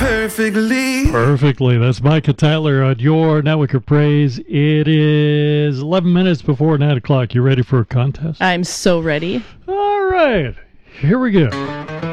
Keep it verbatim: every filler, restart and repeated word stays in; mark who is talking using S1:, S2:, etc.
S1: perfectly.
S2: Perfectly. That's Micah Tyler on your Network of Praise. It is eleven minutes before nine o'clock. You ready for a contest?
S3: I'm so ready.
S2: All right. Here we go.